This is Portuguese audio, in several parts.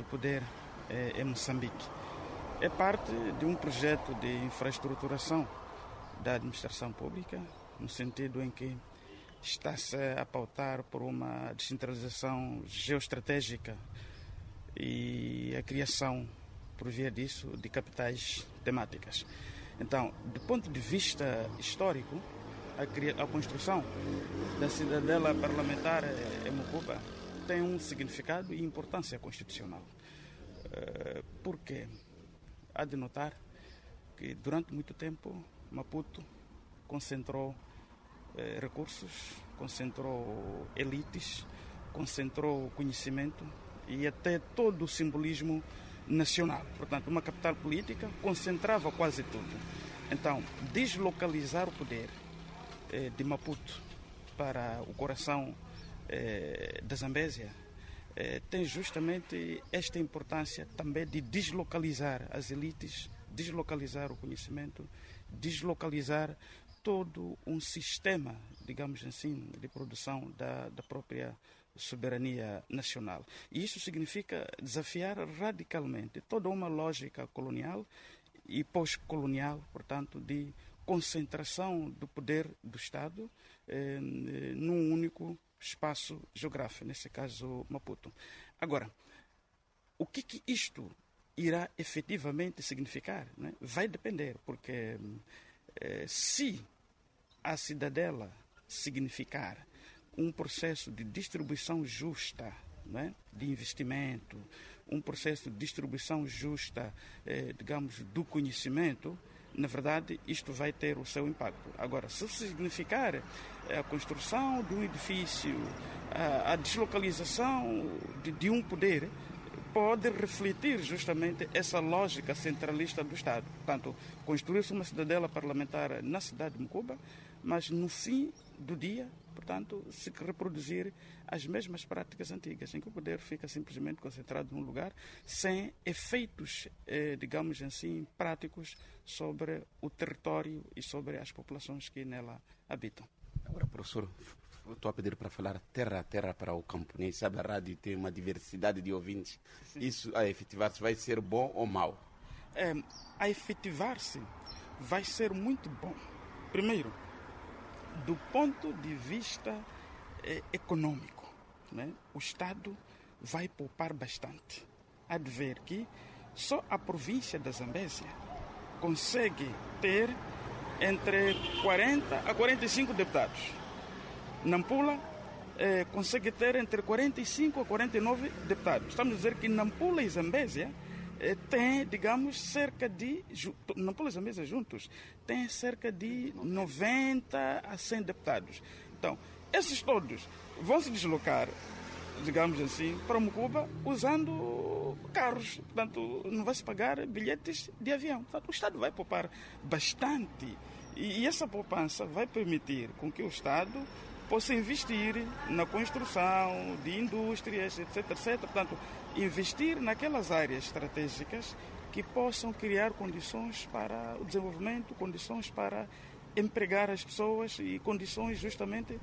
do poder em Moçambique. É parte de um projeto de infraestruturação da administração pública, no sentido em que está-se a pautar por uma descentralização geoestratégica e a criação, por via disso, de temáticas. Então, do ponto de vista histórico, a construção da cidadela parlamentar em Mucuba tem um significado e importância constitucional. Por quê? Há de notar que durante muito tempo Maputo concentrou recursos, concentrou elites, concentrou conhecimento e até todo o simbolismo nacional. Portanto, uma capital política concentrava quase tudo. Então, deslocalizar o poder de Maputo para o coração da Zambésia tem justamente esta importância também de deslocalizar as elites, deslocalizar o conhecimento, deslocalizar todo um sistema, digamos assim, de produção da própria soberania nacional. E isso significa desafiar radicalmente toda uma lógica colonial e pós-colonial, portanto, de concentração do poder do Estado num único espaço geográfico, nesse caso Maputo. Agora, o que isto irá efetivamente significar, né? Vai depender, porque se a cidadela significar um processo de distribuição justa, né, de investimento, um processo de distribuição justa, digamos, do conhecimento, na verdade, isto vai ter o seu impacto. Agora, se significar a construção de um edifício, a deslocalização de um poder, pode refletir justamente essa lógica centralista do Estado. Portanto, construir-se uma cidadela parlamentar na cidade de Mucuba, mas no fim do dia, portanto, se reproduzir as mesmas práticas antigas, em que o poder fica simplesmente concentrado num lugar, sem efeitos, digamos assim, práticos sobre o território e sobre as populações que nela habitam. Agora, professor, estou a pedir para falar terra a terra para o camponês. Sabe, a rádio tem uma diversidade de ouvintes. Sim. Isso, a efetivar-se, vai ser bom ou mau? A efetivar-se vai ser muito bom. Primeiro, do ponto de vista econômico, né? O Estado vai poupar bastante. Há de ver que só a província da Zambésia consegue ter entre 40 a 45 deputados. Nampula consegue ter entre 45 a 49 deputados. Estamos a dizer que Nampula e Zambésia tem, digamos, cerca de... Nampula e Zambésia juntos têm cerca de 90 a 100 deputados. Então, esses todos vão se deslocar, digamos assim, para Mucuba usando carros. Portanto, não vai se pagar bilhetes de avião. Portanto, o Estado vai poupar bastante. E essa poupança vai permitir com que o Estado possa investir na construção de indústrias, etc, etc. Portanto, investir naquelas áreas estratégicas que possam criar condições para o desenvolvimento, condições para empregar as pessoas e condições justamente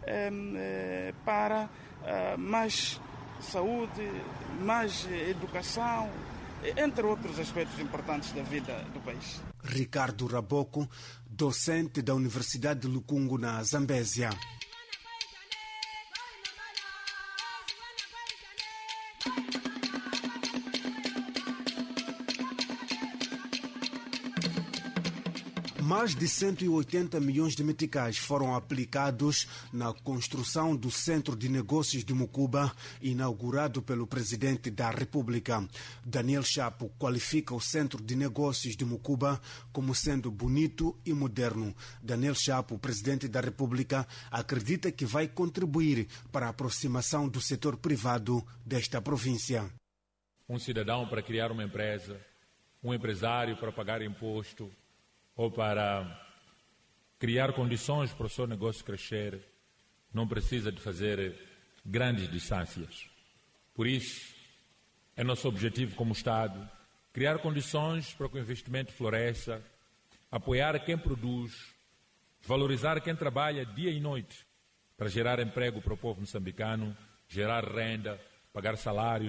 para mais saúde, mais educação, entre outros aspectos importantes da vida do país. Ricardo Raboco, docente da Universidade de Lukungu, na Zambésia. Mais de 180 milhões de meticais foram aplicados na construção do Centro de Negócios de Mucuba, inaugurado pelo Presidente da República. Daniel Chapo qualifica o Centro de Negócios de Mucuba como sendo bonito e moderno. Daniel Chapo, Presidente da República, acredita que vai contribuir para a aproximação do setor privado desta província. Um cidadão para criar uma empresa, um empresário para pagar imposto, ou para criar condições para o seu negócio crescer, não precisa de fazer grandes distâncias. Por isso, é nosso objetivo como Estado criar condições para que o investimento floresça, apoiar quem produz, valorizar quem trabalha dia e noite para gerar emprego para o povo moçambicano, gerar renda, pagar salários,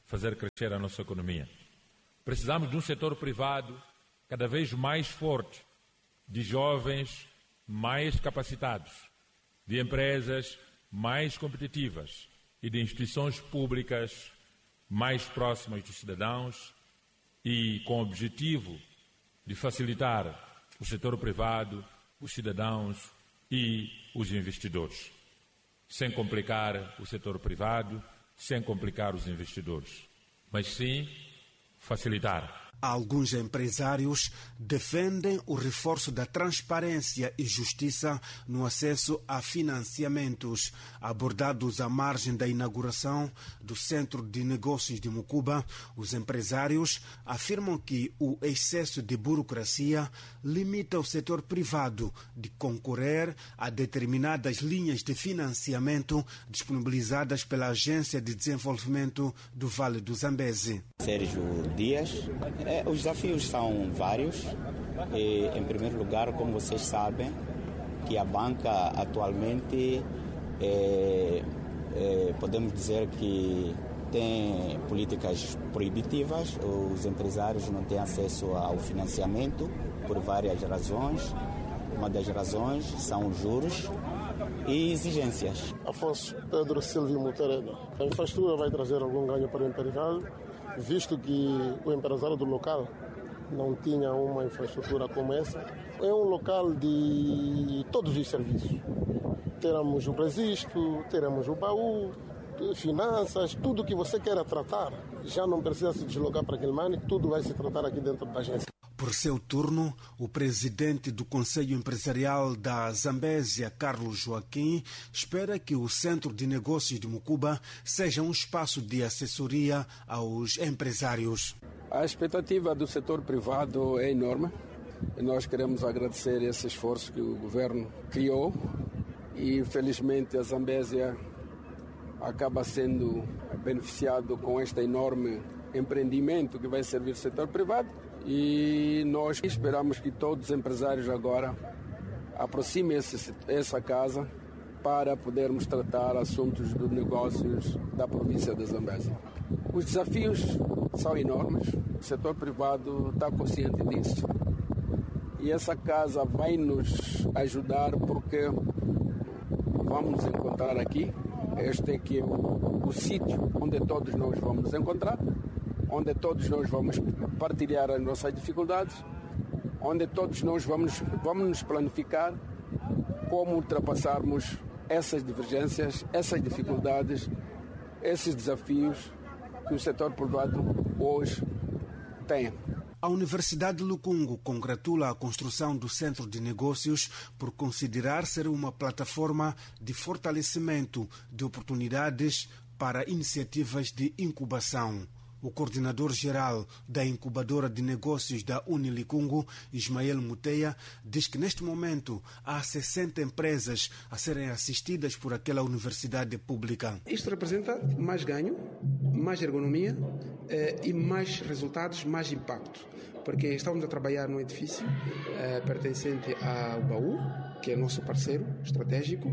fazer crescer a nossa economia. Precisamos de um setor privado cada vez mais forte, de jovens mais capacitados, de empresas mais competitivas e de instituições públicas mais próximas dos cidadãos e com o objetivo de facilitar o setor privado, os cidadãos e os investidores, sem complicar o setor privado, sem complicar os investidores, mas sim facilitar. Alguns empresários defendem o reforço da transparência e justiça no acesso a financiamentos. Abordados à margem da inauguração do Centro de Negócios de Mucuba, os empresários afirmam que o excesso de burocracia limita o setor privado de concorrer a determinadas linhas de financiamento disponibilizadas pela Agência de Desenvolvimento do Vale do Zambeze. Sérgio Dias. Os desafios são vários. Em primeiro lugar, como vocês sabem, que a banca atualmente podemos dizer que tem políticas proibitivas. Os empresários não têm acesso ao financiamento por várias razões. Uma das razões são os juros e exigências. Afonso Pedro Silvio Mutareda. A infraestrutura vai trazer algum ganho para o empresariado, visto que o empresário do local não tinha uma infraestrutura como essa. É um local de todos os serviços. Teremos o registro, teremos o baú, finanças, tudo que você queira tratar. Já não precisa se deslocar para Quilmane, tudo vai se tratar aqui dentro da agência. Por seu turno, o presidente do Conselho Empresarial da Zambésia, Carlos Joaquim, espera que o Centro de Negócios de Mucuba seja um espaço de assessoria aos empresários. A expectativa do setor privado é enorme e nós queremos agradecer esse esforço que o governo criou e, felizmente, a Zambésia acaba sendo beneficiado com este enorme empreendimento que vai servir o setor privado. E nós esperamos que todos os empresários agora aproximem essa casa para podermos tratar assuntos dos negócios da província da Zambésia. Os desafios são enormes, o setor privado está consciente disso e essa casa vai nos ajudar porque vamos encontrar aqui, este aqui é o sítio onde todos nós vamos nos encontrar, onde todos nós vamos partilhar as nossas dificuldades, onde todos nós vamos nos planificar como ultrapassarmos essas divergências, essas dificuldades, esses desafios que o setor privado hoje tem. A Universidade de Lukungu congratula a construção do Centro de Negócios por considerar ser uma plataforma de fortalecimento de oportunidades para iniciativas de incubação. O coordenador-geral da incubadora de negócios da Unilikungu, Ismael Muteia, diz que neste momento há 60 empresas a serem assistidas por aquela universidade pública. Isto representa mais ganho, mais ergonomia e mais resultados, mais impacto. Porque estamos a trabalhar num edifício pertencente ao Baú, que é nosso parceiro estratégico,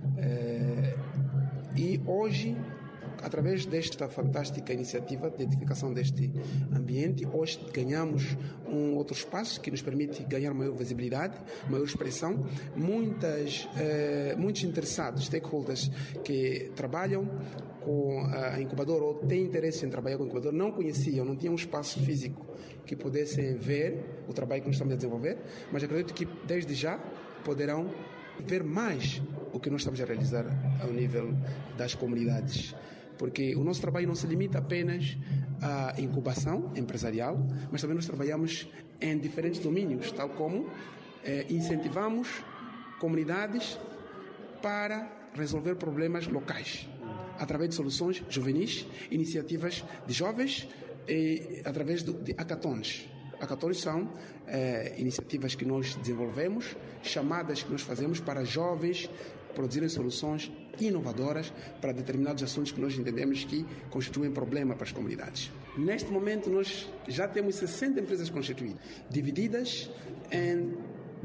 e hoje, através desta fantástica iniciativa de edificação deste ambiente, hoje ganhamos um outro espaço que nos permite ganhar maior visibilidade, maior expressão. Muitos interessados, stakeholders que trabalham com a incubadora ou têm interesse em trabalhar com a incubadora, não conheciam, não tinham um espaço físico que pudessem ver o trabalho que nós estamos a desenvolver, mas acredito que desde já poderão ver mais o que nós estamos a realizar ao nível das comunidades. Porque o nosso trabalho não se limita apenas à incubação empresarial, mas também nós trabalhamos em diferentes domínios, tal como incentivamos comunidades para resolver problemas locais, através de soluções juvenis, iniciativas de jovens e através de hackathons. Hackathons são iniciativas que nós desenvolvemos, chamadas que nós fazemos para jovens produzirem soluções inovadoras para determinados assuntos que nós entendemos que constituem problema para as comunidades. Neste momento nós já temos 60 empresas constituídas, divididas em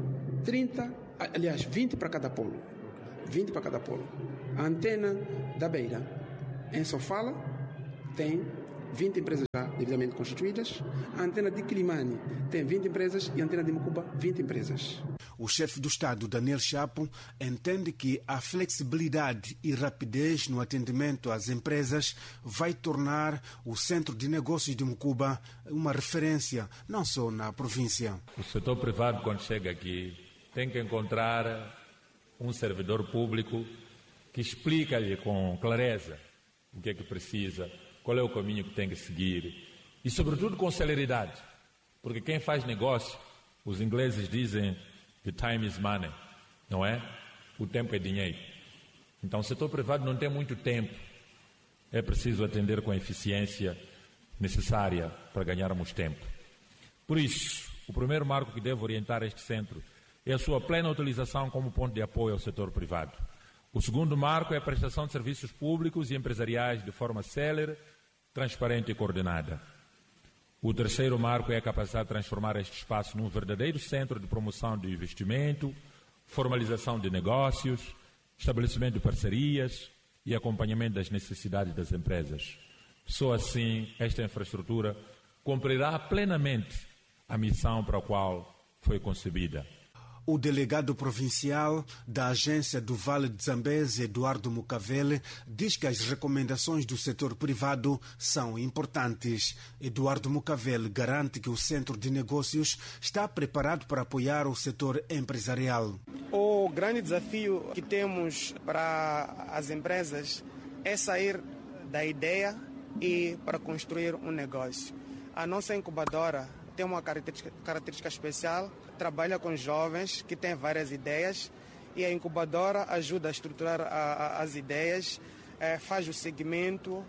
20 para cada polo. 20 para cada polo. A antena da Beira, em Sofala, tem 20 empresas já devidamente constituídas. A antena de Quilimane tem 20 empresas e a antena de Mucuba, 20 empresas. O chefe do Estado, Daniel Chapo, entende que a flexibilidade e rapidez no atendimento às empresas vai tornar o Centro de Negócios de Mucuba uma referência, não só na província. O setor privado, quando chega aqui, tem que encontrar um servidor público que explica-lhe com clareza o que é que precisa, qual é o caminho que tem que seguir e, sobretudo, com celeridade. Porque quem faz negócio, os ingleses dizem the time is money, não é? O tempo é dinheiro. Então, o setor privado não tem muito tempo. É preciso atender com a eficiência necessária para ganharmos tempo. Por isso, o primeiro marco que deve orientar este centro é a sua plena utilização como ponto de apoio ao setor privado. O segundo marco é a prestação de serviços públicos e empresariais de forma célere, transparente e coordenada. O terceiro marco é a capacidade de transformar este espaço num verdadeiro centro de promoção de investimento, formalização de negócios, estabelecimento de parcerias e acompanhamento das necessidades das empresas. Só assim esta infraestrutura cumprirá plenamente a missão para a qual foi concebida. O delegado provincial da Agência do Vale de Zambeze, Eduardo Mucavele, diz que as recomendações do setor privado são importantes. Eduardo Mucavele garante que o Centro de Negócios está preparado para apoiar o setor empresarial. O grande desafio que temos para as empresas é sair da ideia e para construir um negócio. A nossa incubadora tem uma característica especial, trabalha com jovens que têm várias ideias e a incubadora ajuda a estruturar as ideias, faz o segmento,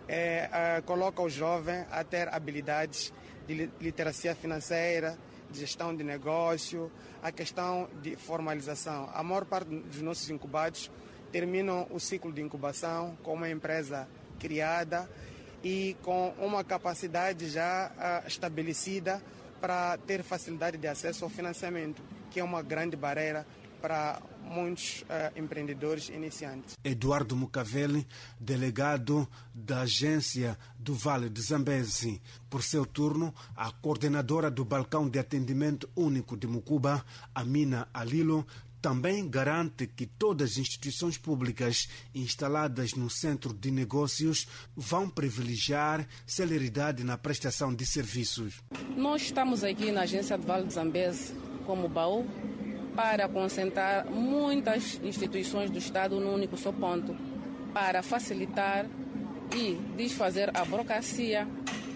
coloca o jovem a ter habilidades de literacia financeira, de gestão de negócio, a questão de formalização. A maior parte dos nossos incubados terminam o ciclo de incubação com uma empresa criada e com uma capacidade já estabelecida para ter facilidade de acesso ao financiamento, que é uma grande barreira para muitos empreendedores iniciantes. Eduardo Mucavele, delegado da Agência do Vale de Zambeze. Por seu turno, a coordenadora do Balcão de Atendimento Único de Mucuba, Amina Alilo, também garante que todas as instituições públicas instaladas no Centro de Negócios vão privilegiar celeridade na prestação de serviços. Nós estamos aqui na Agência do Vale de Zambeze, como baú, para concentrar muitas instituições do Estado num único só ponto, para facilitar e desfazer a burocracia.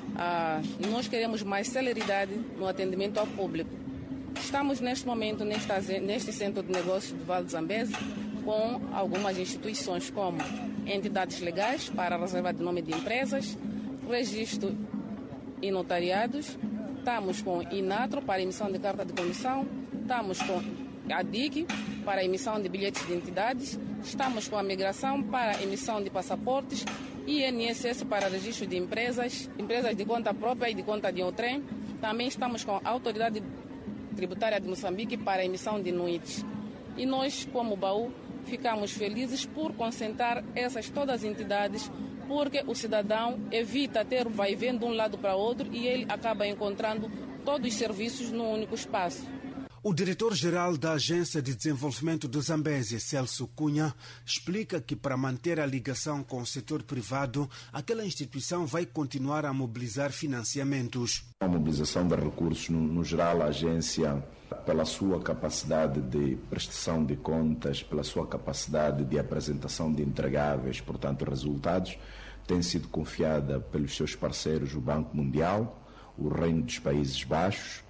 Nós queremos mais celeridade no atendimento ao público. Estamos neste momento neste Centro de Negócios do Vale de Zambeze com algumas instituições como entidades legais para a reserva de nome de empresas, registro e notariados, estamos com INATRO para emissão de carta de condução, estamos com a DIC para emissão de bilhetes de identidades, estamos com a migração para emissão de passaportes, INSS para registro de empresas de conta própria e de conta de outrem, também estamos com a autoridade tributária de Moçambique para a emissão de NUITs. E nós, como baú, ficamos felizes por concentrar essas todas as entidades, porque o cidadão evita ter vai vem de um lado para outro e ele acaba encontrando todos os serviços num único espaço. O diretor-geral da Agência de Desenvolvimento do Zambeze, Celso Cunha, explica que para manter a ligação com o setor privado, aquela instituição vai continuar a mobilizar financiamentos. A mobilização de recursos, no geral, a agência, pela sua capacidade de prestação de contas, pela sua capacidade de apresentação de entregáveis, portanto, resultados, tem sido confiada pelos seus parceiros, o Banco Mundial, o Reino dos Países Baixos,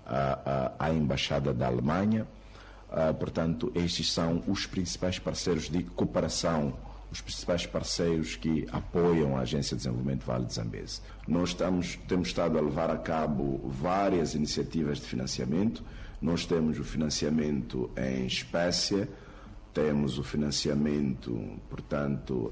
a Embaixada da Alemanha. Portanto, estes são os principais parceiros de cooperação, os principais parceiros que apoiam a Agência de Desenvolvimento Vale de Zambeze. Nós temos estado a levar a cabo várias iniciativas de financiamento. Nós temos o financiamento em espécie, temos o financiamento, portanto,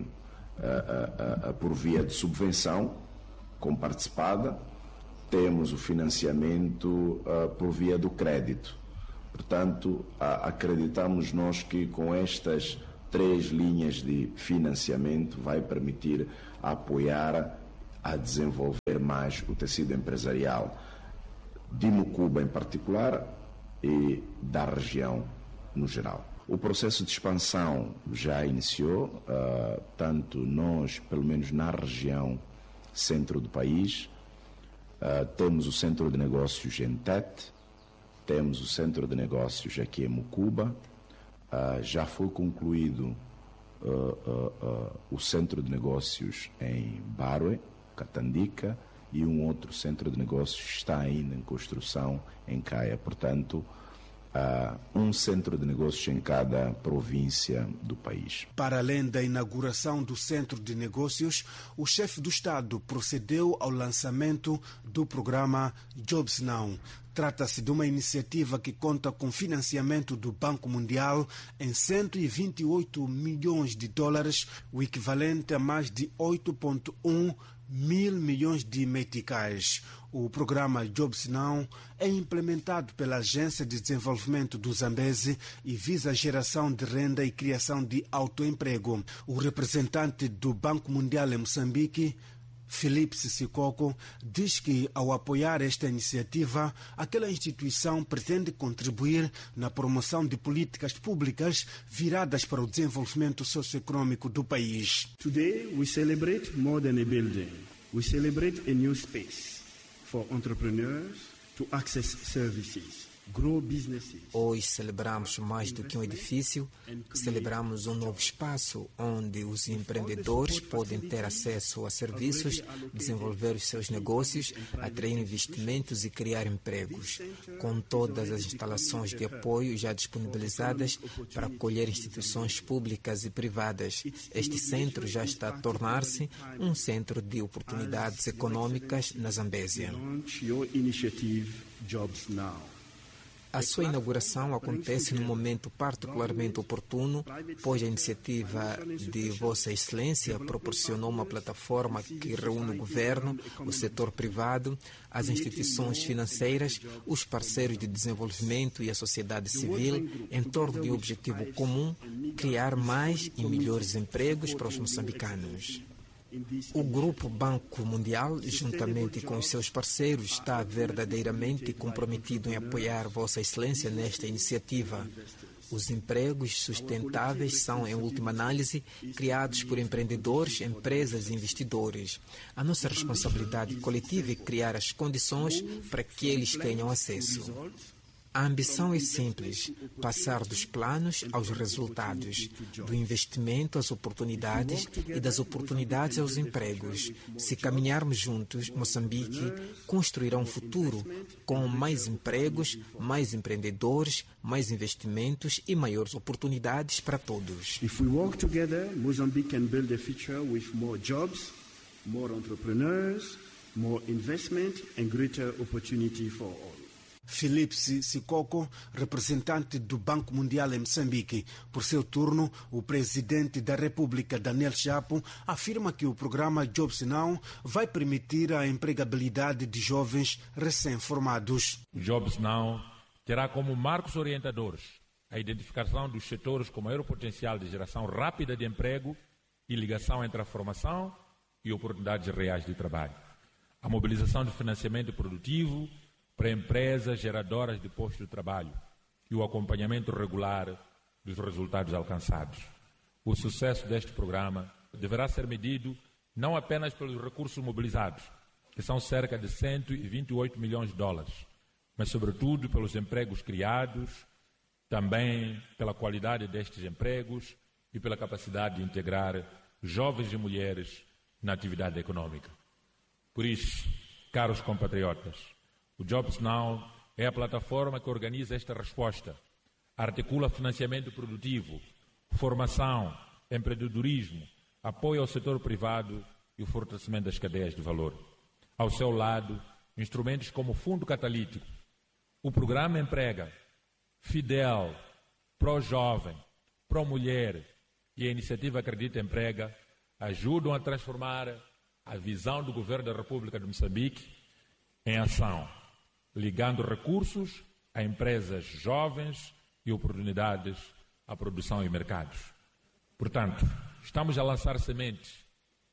por via de subvenção comparticipada, temos o financiamento por via do crédito. Portanto, acreditamos nós que com estas 3 linhas de financiamento vai permitir apoiar a desenvolver mais o tecido empresarial de Mucuba em particular e da região no geral. O processo de expansão já iniciou, tanto nós, pelo menos na região centro do país, temos o centro de negócios em Tete, temos o centro de negócios aqui em Mucuba, já foi concluído o centro de negócios em Barue, Catandica, e um outro centro de negócios está ainda em construção em Caia. Portanto, um centro de negócios em cada província do país. Para além da inauguração do centro de negócios, o chefe do Estado procedeu ao lançamento do programa Jobs Now. Trata-se de uma iniciativa que conta com financiamento do Banco Mundial em 128 milhões de dólares, o equivalente a mais de 8,1 mil milhões de meticais. O programa Jobs Now é implementado pela Agência de Desenvolvimento do Zambeze e visa a geração de renda e criação de autoemprego. O representante do Banco Mundial em Moçambique, Felipe Sissoko, diz que, ao apoiar esta iniciativa, aquela instituição pretende contribuir na promoção de políticas públicas viradas para o desenvolvimento socioeconômico do país. Today we celebrate more than a building. We celebrate a new space for entrepreneurs to access services. Hoje celebramos mais do que um edifício, celebramos um novo espaço onde os empreendedores podem ter acesso a serviços, desenvolver os seus negócios, atrair investimentos e criar empregos. Com todas as instalações de apoio já disponibilizadas para acolher instituições públicas e privadas, este centro já está a tornar-se um centro de oportunidades econômicas na Zambésia. A sua inauguração acontece num momento particularmente oportuno, pois a iniciativa de Vossa Excelência proporcionou uma plataforma que reúne o governo, o setor privado, as instituições financeiras, os parceiros de desenvolvimento e a sociedade civil em torno de um objetivo comum: criar mais e melhores empregos para os moçambicanos. O Grupo Banco Mundial, juntamente com os seus parceiros, está verdadeiramente comprometido em apoiar Vossa Excelência nesta iniciativa. Os empregos sustentáveis são, em última análise, criados por empreendedores, empresas e investidores. A nossa responsabilidade coletiva é criar as condições para que eles tenham acesso. A ambição é simples: passar dos planos aos resultados, do investimento às oportunidades e das oportunidades aos empregos. Se caminharmos juntos, Moçambique construirá um futuro com mais empregos, mais empreendedores, mais investimentos e maiores oportunidades para todos. If we work together, Mozambique can build a future with more jobs, more entrepreneurs, more investment and greater opportunity for all. Felipe Sissoko, representante do Banco Mundial em Moçambique. Por seu turno, o presidente da República, Daniel Chapo, afirma que o programa Jobs Now vai permitir a empregabilidade de jovens recém-formados. O Jobs Now terá como marcos orientadores a identificação dos setores com maior potencial de geração rápida de emprego e ligação entre a formação e oportunidades reais de trabalho. A mobilização de financiamento produtivo para empresas geradoras de postos de trabalho e o acompanhamento regular dos resultados alcançados. O sucesso deste programa deverá ser medido não apenas pelos recursos mobilizados, que são cerca de 128 milhões de dólares, mas sobretudo pelos empregos criados, também pela qualidade destes empregos e pela capacidade de integrar jovens e mulheres na atividade econômica. Por isso, caros compatriotas, o Jobs Now é a plataforma que organiza esta resposta, articula financiamento produtivo, formação, empreendedorismo, apoio ao setor privado e o fortalecimento das cadeias de valor. Ao seu lado, instrumentos como o Fundo Catalítico, o Programa Emprega, Fidel, Pro-Jovem, Pro-Mulher e a Iniciativa Acredita Emprega ajudam a transformar a visão do Governo da República de Moçambique em ação, ligando recursos a empresas jovens e oportunidades à produção e mercados. Portanto, estamos a lançar sementes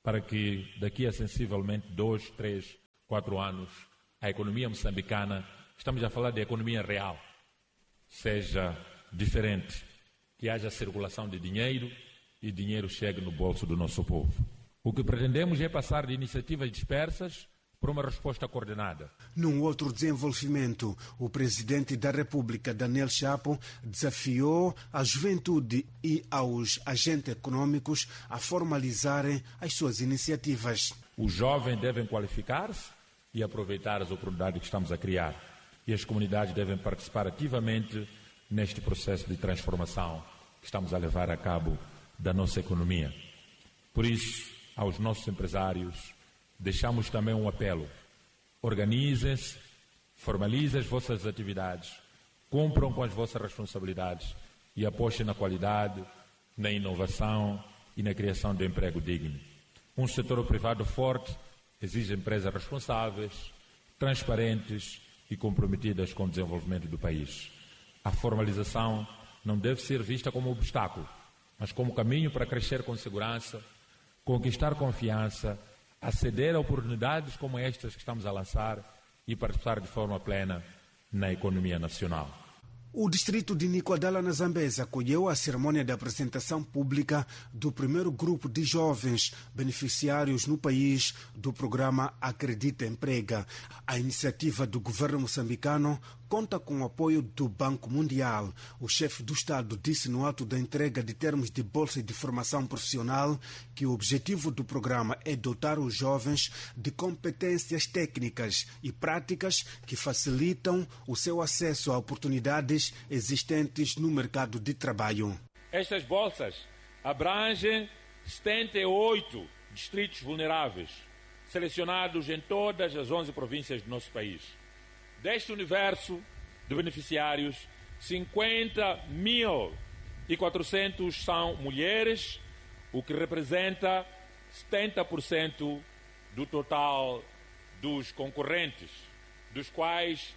para que daqui a sensivelmente 2, 3, 4 anos a economia moçambicana, estamos a falar de economia real, seja diferente, que haja circulação de dinheiro e dinheiro chegue no bolso do nosso povo. O que pretendemos é passar de iniciativas dispersas para uma resposta coordenada. Num outro desenvolvimento, o presidente da República, Daniel Chapo, desafiou a juventude e aos agentes econômicos a formalizarem as suas iniciativas. Os jovens devem qualificar-se e aproveitar as oportunidades que estamos a criar. E as comunidades devem participar ativamente neste processo de transformação que estamos a levar a cabo da nossa economia. Por isso, aos nossos empresários, deixamos também um apelo: organizem-se, formalizem as vossas atividades, cumpram com as vossas responsabilidades e apostem na qualidade, na inovação e na criação de emprego digno. Um setor privado forte exige empresas responsáveis, transparentes e comprometidas com o desenvolvimento do país. A formalização não deve ser vista como obstáculo, mas como caminho para crescer com segurança, conquistar confiança, aceder a oportunidades como estas que estamos a lançar e participar de forma plena na economia nacional. O distrito de Nicoadala, na Zambésia, acolheu a cerimônia de apresentação pública do primeiro grupo de jovens beneficiários no país do programa Acredita Emprega. A iniciativa do governo moçambicano conta com o apoio do Banco Mundial. O chefe do Estado disse no ato da entrega de termos de bolsa de formação profissional que o objetivo do programa é dotar os jovens de competências técnicas e práticas que facilitam o seu acesso a oportunidades existentes no mercado de trabalho. Estas bolsas abrangem 78 distritos vulneráveis, selecionados em todas as 11 províncias do nosso país. Deste universo de beneficiários, 50.400 são mulheres, o que representa 70% do total dos concorrentes, dos quais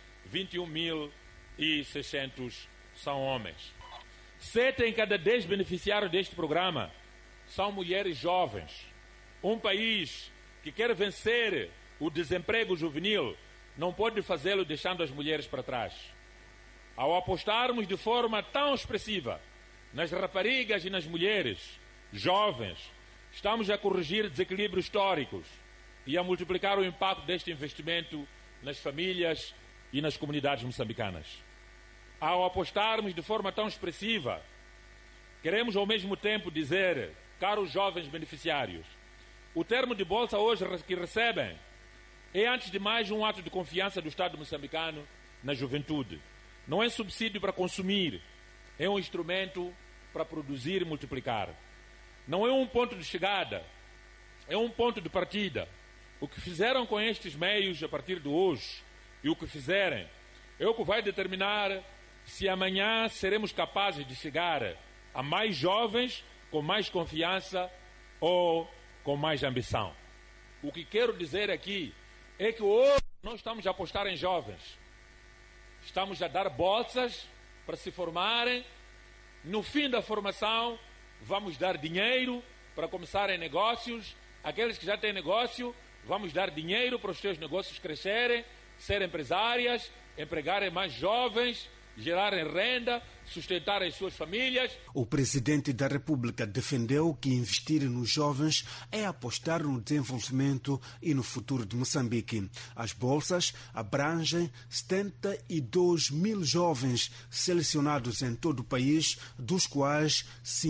21.600 são homens. 7 em cada 10 beneficiários deste programa são mulheres jovens. Um país que quer vencer o desemprego juvenil não pode fazê-lo deixando as mulheres para trás. Ao apostarmos de forma tão expressiva nas raparigas e nas mulheres jovens, estamos a corrigir desequilíbrios históricos e a multiplicar o impacto deste investimento nas famílias e nas comunidades moçambicanas. Ao apostarmos de forma tão expressiva, queremos ao mesmo tempo dizer, caros jovens beneficiários, o termo de bolsa hoje que recebem é, antes de mais, um ato de confiança do Estado moçambicano na juventude. Não é subsídio para consumir, é um instrumento para produzir e multiplicar. Não é um ponto de chegada, é um ponto de partida. O que fizeram com estes meios a partir de hoje e o que fizerem é o que vai determinar se amanhã seremos capazes de chegar a mais jovens com mais confiança ou com mais ambição. O que quero dizer aqui é que hoje não estamos a apostar em jovens. Estamos a dar bolsas para se formarem. No fim da formação, vamos dar dinheiro para começarem negócios. Aqueles que já têm negócio, vamos dar dinheiro para os seus negócios crescerem, serem empresárias, empregarem mais jovens, gerarem renda, sustentar as suas famílias. O presidente da República defendeu que investir nos jovens é apostar no desenvolvimento e no futuro de Moçambique. As bolsas abrangem 72 mil jovens selecionados em todo o país, dos quais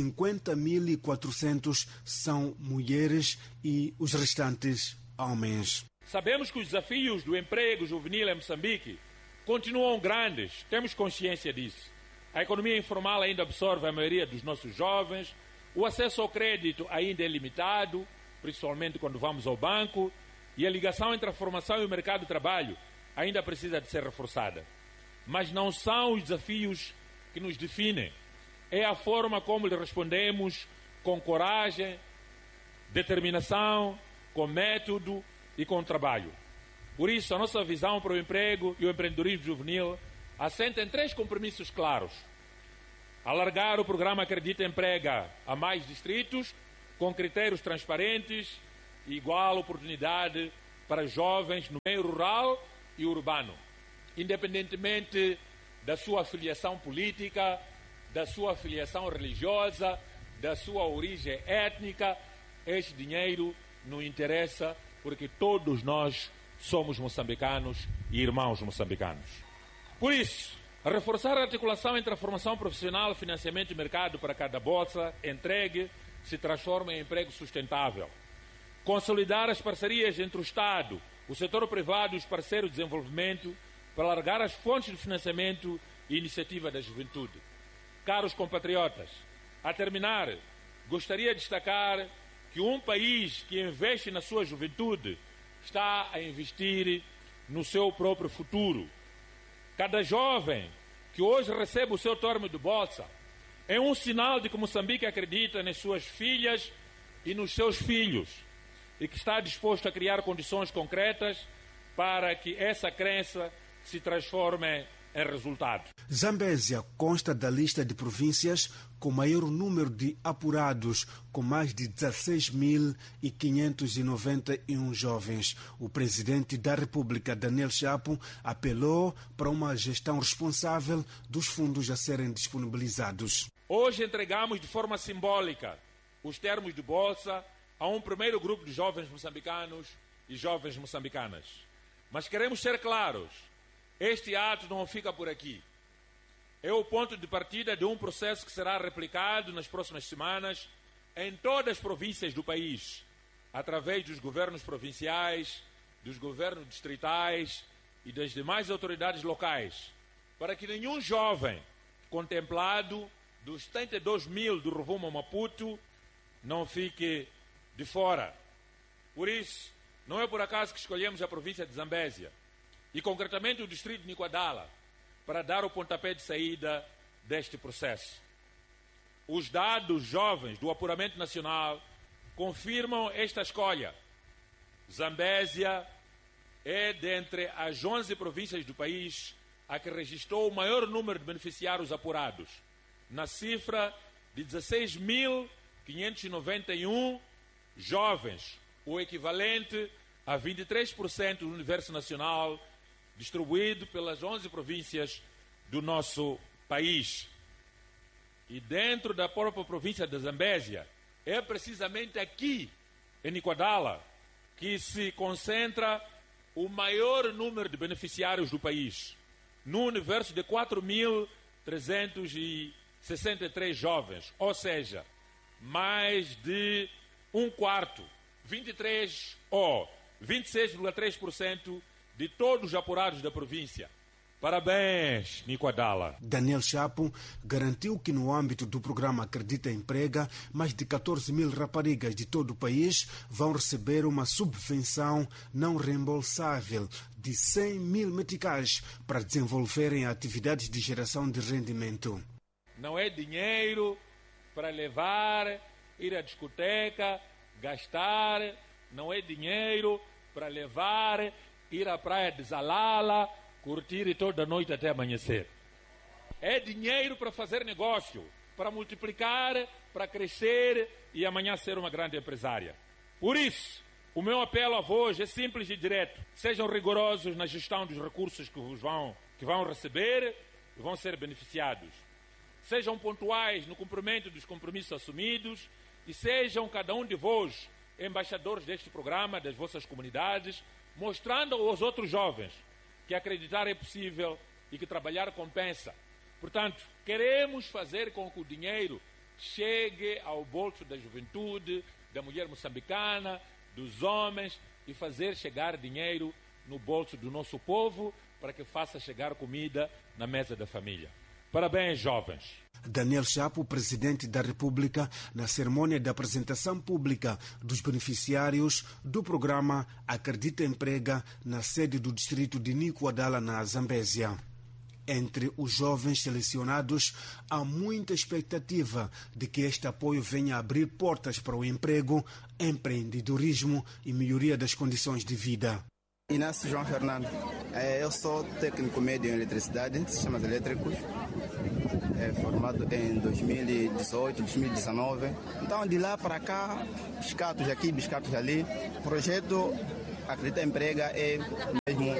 50.400 são mulheres e os restantes homens. Sabemos que os desafios do emprego juvenil em Moçambique continuam grandes, temos consciência disso. A economia informal ainda absorve a maioria dos nossos jovens, o acesso ao crédito ainda é limitado, principalmente quando vamos ao banco, e a ligação entre a formação e o mercado de trabalho ainda precisa de ser reforçada. Mas não são os desafios que nos definem, é a forma como lhe respondemos com coragem, determinação, com método e com trabalho. Por isso, a nossa visão para o emprego e o empreendedorismo juvenil assenta em 3 compromissos claros. Alargar o programa Acredita Emprega a mais distritos, com critérios transparentes, e igual oportunidade para jovens no meio rural e urbano, independentemente da sua afiliação política, da sua afiliação religiosa, da sua origem étnica. Este dinheiro não interessa, porque todos nós somos moçambicanos e irmãos moçambicanos. Por isso, reforçar a articulação entre a formação profissional, financiamento e mercado para cada bolsa entregue se transforma em emprego sustentável. Consolidar as parcerias entre o Estado, o setor privado e os parceiros de desenvolvimento para alargar as fontes de financiamento e iniciativa da juventude. Caros compatriotas, a terminar, gostaria de destacar que um país que investe na sua juventude está a investir no seu próprio futuro. Cada jovem que hoje recebe o seu termo de bolsa é um sinal de que Moçambique acredita nas suas filhas e nos seus filhos e que está disposto a criar condições concretas para que essa crença se transforme em resultado. Zambésia consta da lista de províncias com maior número de apurados, com mais de 16.591 jovens. O presidente da República, Daniel Chapo, apelou para uma gestão responsável dos fundos a serem disponibilizados. Hoje entregamos de forma simbólica os termos de bolsa a um primeiro grupo de jovens moçambicanos e jovens moçambicanas. Mas queremos ser claros, este ato não fica por aqui. É o ponto de partida de um processo que será replicado nas próximas semanas em todas as províncias do país, através dos governos provinciais, dos governos distritais e das demais autoridades locais, para que nenhum jovem contemplado dos 72 mil do rumo a Maputo não fique de fora. Por isso, não é por acaso que escolhemos a província de Zambésia e concretamente o distrito de Niquadala para dar o pontapé de saída deste processo. Os dados jovens do apuramento nacional confirmam esta escolha. Zambésia é, dentre as 11 províncias do país, a que registrou o maior número de beneficiários apurados, na cifra de 16.591 jovens, o equivalente a 23% do universo nacional, distribuído pelas 11 províncias do nosso país. E dentro da própria província da Zambésia, é precisamente aqui, em Niquadala, que se concentra o maior número de beneficiários do país, no universo de 4.363 jovens, ou seja, mais de um quarto, 23 ou 26,3% de todos os apurados da província. Parabéns, Niquadala. Daniel Chapo garantiu que no âmbito do programa Acredita Emprega, mais de 14 mil raparigas de todo o país vão receber uma subvenção não reembolsável de 100 mil meticais para desenvolverem atividades de geração de rendimento. Não é dinheiro para levar, ir à discoteca, gastar, não é dinheiro para levar, ir à praia de Zalala, curtir toda a noite até amanhecer. É dinheiro para fazer negócio, para multiplicar, para crescer e amanhã ser uma grande empresária. Por isso, o meu apelo a vós é simples e direto. Sejam rigorosos na gestão dos recursos que vão receber e vão ser beneficiados. Sejam pontuais no cumprimento dos compromissos assumidos e sejam cada um de vós embaixadores deste programa, das vossas comunidades, mostrando aos outros jovens que acreditar é possível e que trabalhar compensa. Portanto, queremos fazer com que o dinheiro chegue ao bolso da juventude, da mulher moçambicana, dos homens e fazer chegar dinheiro no bolso do nosso povo para que faça chegar comida na mesa da família. Parabéns, jovens. Daniel Chapo, presidente da República, na cerimônia de apresentação pública dos beneficiários do programa Acredita Emprega, na sede do distrito de Niquadala, na Zambésia. Entre os jovens selecionados, há muita expectativa de que este apoio venha a abrir portas para o emprego, empreendedorismo e melhoria das condições de vida. Inácio João Fernando. Eu sou técnico médio em eletricidade, sistemas elétricos, formado em 2018, 2019. Então, de lá para cá, biscatos aqui, biscatos ali. O projeto Acredita Emprega é mesmo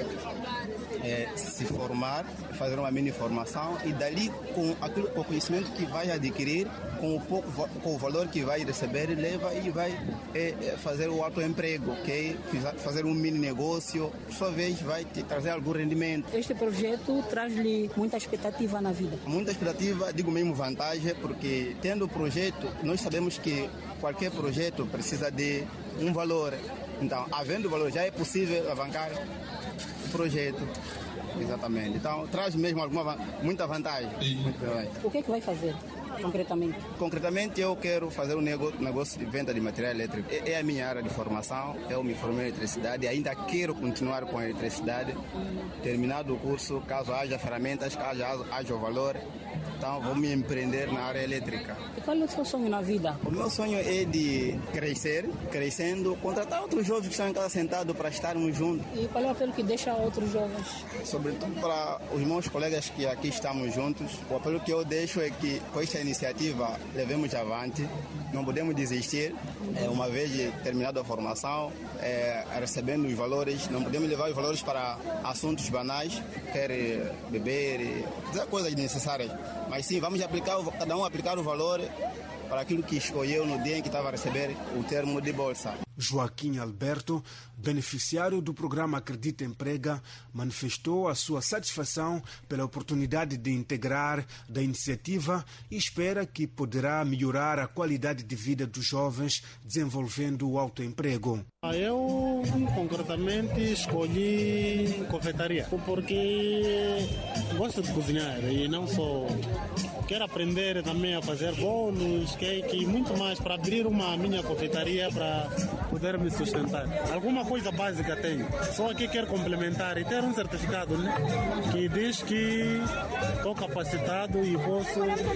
se formar, fazer uma mini formação e dali, com o conhecimento que vai adquirir, com o valor que vai receber, leva e vai fazer o autoemprego, ok? Fazer um mini negócio, por sua vez vai te trazer algum rendimento. Este projeto traz-lhe muita expectativa na vida? Muita expectativa, digo mesmo vantagem, porque tendo o projeto, nós sabemos que qualquer projeto precisa de um valor. Então, havendo valor, já é possível alavancar o projeto. Exatamente. Então, traz mesmo muita vantagem. O que é que vai fazer, concretamente? Concretamente, eu quero fazer um negócio de venda de material elétrico. É a minha área de formação. Eu me formei em eletricidade e ainda quero continuar com a eletricidade. Terminado o curso, caso haja ferramentas, caso haja o valor, então vou me empreender na área elétrica. E qual é o seu sonho na vida? O meu sonho é de crescendo, contratar outros jovens que estão em casa sentados para estarmos juntos. E qual é o apelo que deixa a outros jovens? Sobretudo para os meus colegas que aqui estamos juntos, o apelo que eu deixo é que com esta iniciativa levemos avante, não podemos desistir. Uma vez terminada a formação, recebendo os valores, não podemos levar os valores para assuntos banais, quer beber, fazer coisas necessárias. Mas sim, vamos cada um aplicar o valor para aquilo que escolheu no dia em que estava a receber o termo de bolsa. Joaquim Alberto, beneficiário do programa Acredita Emprega, manifestou a sua satisfação pela oportunidade de integrar da iniciativa e espera que poderá melhorar a qualidade de vida dos jovens desenvolvendo o autoemprego. Eu, concretamente, escolhi confeitaria porque gosto de cozinhar e não só... Quero aprender também a fazer bolos, cake e muito mais para abrir uma minha confeitaria para poder me sustentar. Alguma coisa básica tenho, só que quero complementar e ter um certificado, né, que diz que estou capacitado e posso...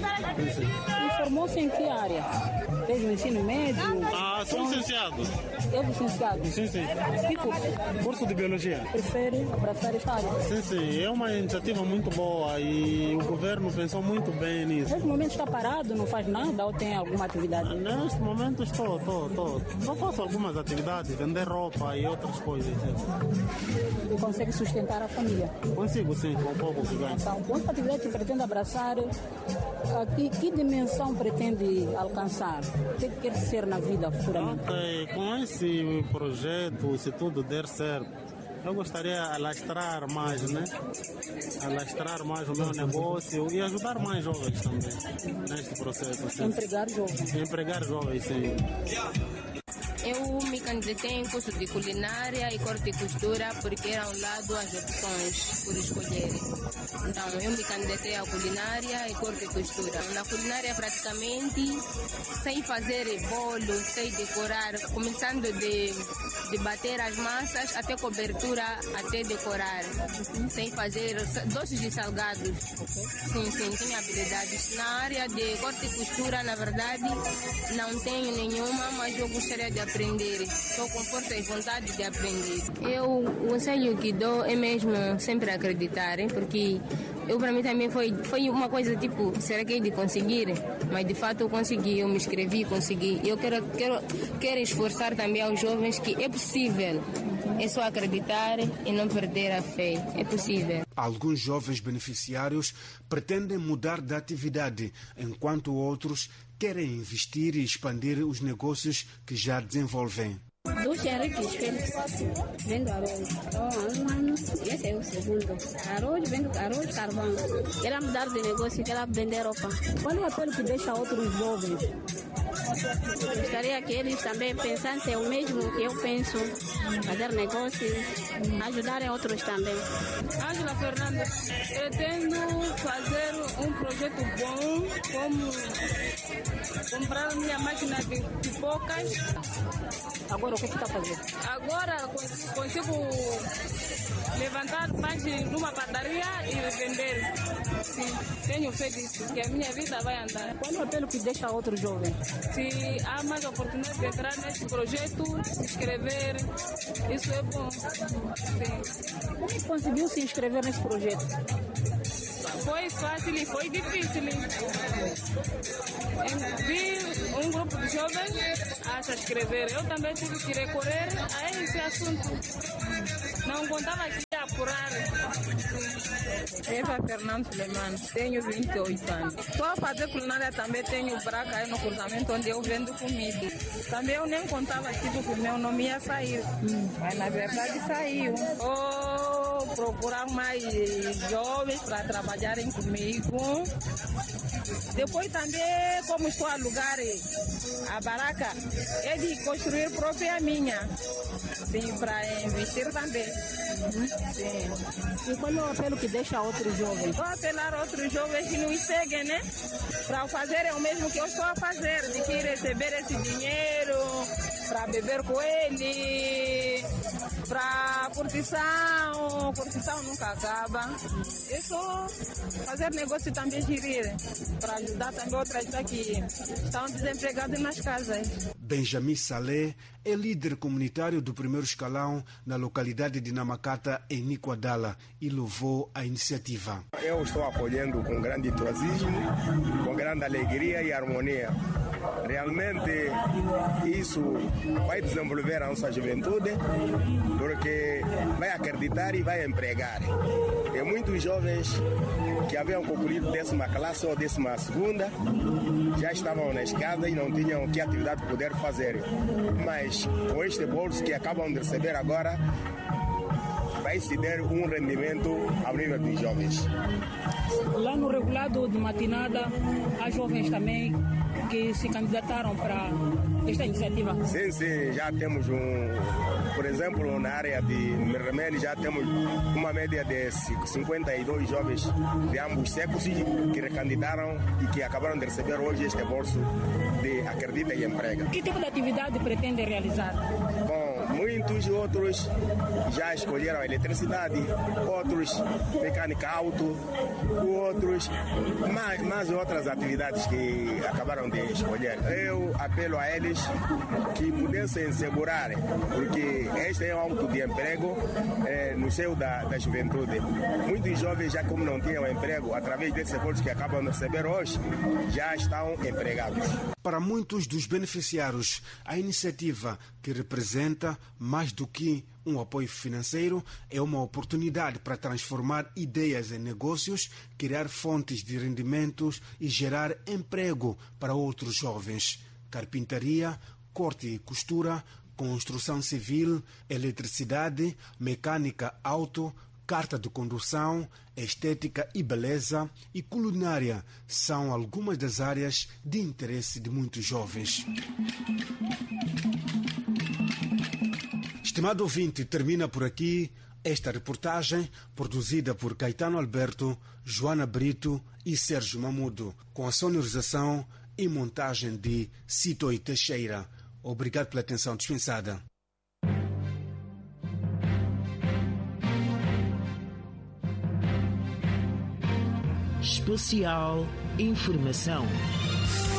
E formou-se em que área? Fez o ensino médio? Sou licenciado. É licenciado? Sim, sim. Que curso? Curso de biologia. Prefere abraçar essa área? Sim, sim. É uma iniciativa muito boa e o governo pensou muito bem nisso. Neste momento está parado, não faz nada ou tem alguma atividade? Neste momento estou. Só faço algumas atividades, vender roupa e outras coisas. Sim. E consegue sustentar a família? Consigo, sim, com o pouco que ganho. Então, quanta atividade pretende abraçar? Que dimensão pretende alcançar? O que quer ser na vida futuramente? Com esse projeto, se tudo der certo, eu gostaria de alastrar mais, né? Alastrar mais o meu negócio e ajudar mais jovens também neste processo. Sim. Empregar jovens? Empregar jovens, sim. Eu me candidatei em curso de culinária e corte e costura porque eram ao lado as opções por escolher. Então, eu me candidatei a culinária e corte e costura. Na culinária, praticamente, sei fazer bolo, sei decorar, começando de bater as massas até cobertura, até decorar. Sei fazer doces e salgados. Sim, tenho habilidades. Na área de corte e costura, na verdade, não tenho nenhuma, mas eu gostaria de aprender. Estou com força e vontade de aprender. O conselho que dou é mesmo sempre acreditar, porque para mim também foi uma coisa tipo, será que é de conseguir? Mas de fato eu consegui, eu me inscrevi, consegui. Eu quero esforçar também aos jovens que é possível. É só acreditar e não perder a fé. É possível. Alguns jovens beneficiários pretendem mudar de atividade, enquanto outros querem investir e expandir os negócios que já desenvolvem. Dos Henriques, vendo arroz. Há um ano, esse é o segundo. Vendo arroz, carvão. Quero mudar de negócio, quero vender roupa. Qual é o apelo que deixa outros jovens? Gostaria que eles também pensassem o mesmo que eu penso, fazer negócios, ajudarem outros também. Ângela Fernandes, pretendo fazer um projeto bom, como comprar minha máquina de pipocas. Agora o que está fazendo? Agora consigo levantar pães numa padaria e vender. Sim, tenho fé disso, que a minha vida vai andar. Qual é o apelo que deixa a outros jovens? Se há mais oportunidade de entrar nesse projeto, se inscrever, isso é bom. Sim. Como é que conseguiu se inscrever nesse projeto? Foi fácil e foi difícil. Vi um grupo de jovens a se inscrever. Eu também tive que recorrer a esse assunto. Não contava que ia apurar. Eva Fernando Suleiman, tenho 28 anos. Estou a fazer culinária também, tenho braca aí no cruzamento onde eu vendo comida. Também eu nem contava que o meu nome ia sair, mas na verdade saiu. Vou procurar mais jovens para trabalharem comigo. Depois também, como estou a alugar a barraca, é de construir própria minha. Sim, para investir também. Sim. E qual é o apelo que deixa a outros jovens? Vou apelar a outros jovens que nos seguem, né? Para fazer o mesmo que eu estou a fazer, de que receber esse dinheiro, para beber com ele, para curtição nunca acaba. Isso, fazer negócio também gerir, para ajudar também outras que estão desempregadas nas casas. Benjamin Saleh é líder comunitário do primeiro escalão na localidade de Namacata, em Nicoadala, e louvou a iniciativa. Eu estou acolhendo com grande entusiasmo, com grande alegria e harmonia. Realmente isso vai desenvolver a nossa juventude, porque vai acreditar e vai empregar. E muitos jovens que haviam concluído 10ª classe ou 12ª já estavam nas casas e não tinham que atividade poder fazer. Mas com este bolso que acabam de receber agora, vai se dar um rendimento ao nível dos jovens. Lá no regulado de matinada, há jovens também que se candidataram para esta iniciativa? Sim, já temos por exemplo, na área de Meremene já temos uma média de 52 jovens de ambos sexos que recandidataram e que acabaram de receber hoje este bolso de Acredita e Emprega. Que tipo de atividade pretende realizar? Bom, muitos outros já escolheram a eletricidade, outros mecânica auto, outros mais outras atividades que acabaram de escolher. Eu apelo a eles que pudessem segurar, porque este é um auto de emprego no seio da juventude. Muitos jovens, já como não tinham emprego, através desses bolsos que acabam de receber hoje, já estão empregados. Para muitos dos beneficiários, a iniciativa, que representa mais do que um apoio financeiro, é uma oportunidade para transformar ideias em negócios, criar fontes de rendimentos e gerar emprego para outros jovens. Carpintaria, corte e costura, construção civil, eletricidade, mecânica auto, carta de condução, estética e beleza e culinária são algumas das áreas de interesse de muitos jovens. Estimado ouvinte, termina por aqui esta reportagem produzida por Caetano Alberto, Joana Brito e Sérgio Mamudo, com a sonorização e montagem de Cito e Teixeira. Obrigado pela atenção dispensada. Especial Informação.